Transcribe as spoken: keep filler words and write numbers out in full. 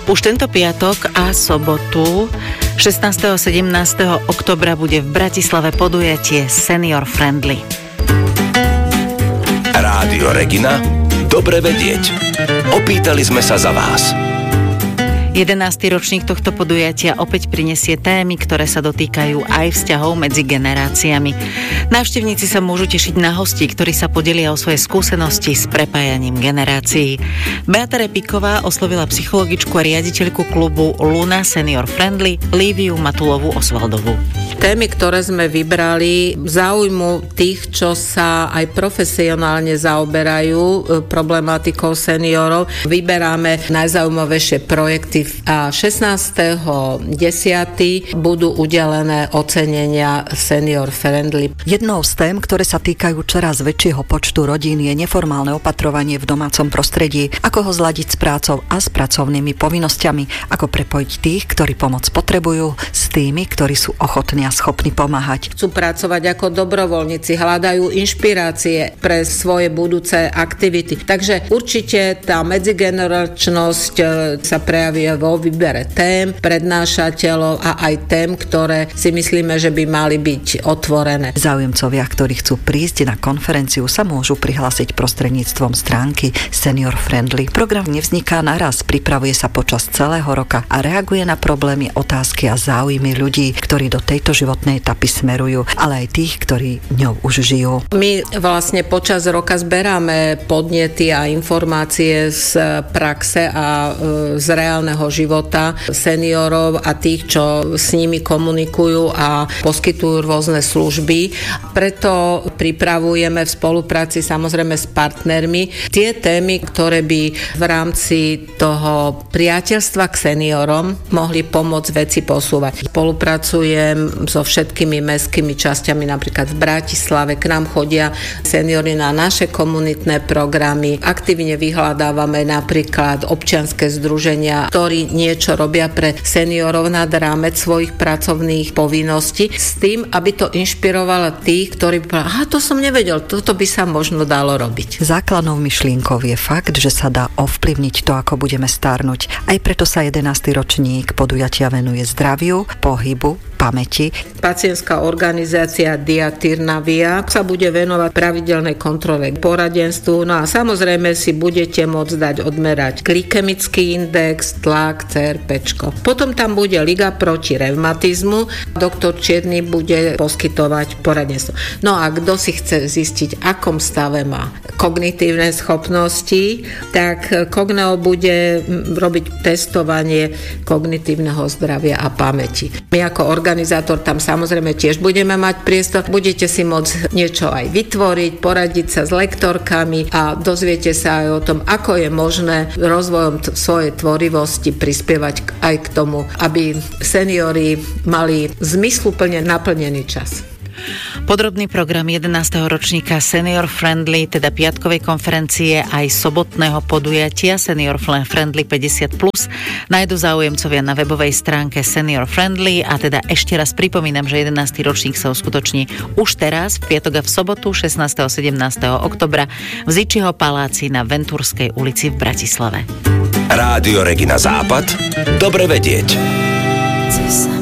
Už tento piatok a sobotu šestnásteho a sedemnásteho októbra bude v Bratislave podujatie Senior Friendly. Rádio Regina. Dobre vedieť. Opýtali sme sa za vás. jedenásty ročník tohto podujatia opäť prinesie témy, ktoré sa dotýkajú aj vzťahov medzi generáciami. Návštevníci sa môžu tešiť na hostí, ktorí sa podelia o svoje skúsenosti s prepájaním generácií. Beata Repiková oslovila psychologičku a riaditeľku klubu Luna Senior Friendly Líviu Matulovú Osvaldovú. Témy, ktoré sme vybrali, záujmu tých, čo sa aj profesionálne zaoberajú problematikou seniorov. Vyberáme najzaujímavejšie projekty a šestnásteho desiateho budú udelené ocenenia Senior Friendly. Jednou z tém, ktoré sa týkajú čoraz väčšieho počtu rodín, je neformálne opatrovanie v domácom prostredí, ako ho zladiť s prácou a s pracovnými povinnosťami, ako prepojiť tých, ktorí pomoc potrebujú, s tými, ktorí sú ochotní a schopní pomáhať. Chcú pracovať ako dobrovoľníci, hľadajú inšpirácie pre svoje budúce aktivity. Takže určite tá medzigeneračnosť sa prejaví vo výbere tém, prednášateľov a aj tém, ktoré si myslíme, že by mali byť otvorené. Záujemcovia, ktorí chcú prísť na konferenciu, sa môžu prihlásiť prostredníctvom stránky Senior Friendly. Program nevzniká naraz, pripravuje sa počas celého roka a reaguje na problémy, otázky a záujmy ľudí, ktorí do tejto životnej etapy smerujú, ale aj tých, ktorí ňou už žijú. My vlastne počas roka zberáme podnety a informácie z praxe a z reálneho života seniorov a tých, čo s nimi komunikujú a poskytujú rôzne služby. Preto pripravujeme v spolupráci samozrejme s partnermi tie témy, ktoré by v rámci toho priateľstva k seniorom mohli pomôcť veci posúvať. Spolupracujem so všetkými mestskými časťami, napríklad v Bratislave. K nám chodia seniori na naše komunitné programy. Aktívne vyhľadávame napríklad občianske združenia, ktorí niečo robia pre seniorov nad rámec svojich pracovných povinností, s tým, aby to inšpirovalo tých, ktorí by povedali, aha, to som nevedel, toto by sa možno dalo robiť. Základnou myšlienkou je fakt, že sa dá ovplyvniť to, ako budeme starnúť. Aj preto sa jedenásty ročník podujatia venuje zdraviu, pohybu, pamäti. Pacientská organizácia Diatyrnavia sa bude venovať pravidelnej kontrole poradenstvu. No a samozrejme si budete môcť dať odmerať glykemický index, tlak, cé er péčko. Potom tam bude Liga proti reumatizmu. Doktor Čierny bude poskytovať poradenstvo. No a kto si chce zistiť, akom stave má kognitívne schopnosti, tak Cogneo bude robiť testovanie kognitívneho zdravia a pamäti. My ako organizátor tam samozrejme tiež budeme mať priestor. Budete si môcť niečo aj vytvoriť, poradiť sa s lektorkami a dozviete sa aj o tom, ako je možné rozvojom t- svojej tvorivosti prispievať aj k tomu, aby seniori mali zmysluplne naplnený čas. Podrobný program jedenásteho ročníka Senior Friendly, teda piatkovej konferencie aj sobotného podujatia Senior Friendly päťdesiat plus, nájdu záujemcovia na webovej stránke Senior Friendly a teda ešte raz pripomínam, že jedenásty ročník sa uskutoční už teraz, v piatok a v sobotu šestnásteho a sedemnásteho októbra v Zičiho paláci na Ventúrskej ulici v Bratislave. Rádio Regina Západ. Dobre vedieť.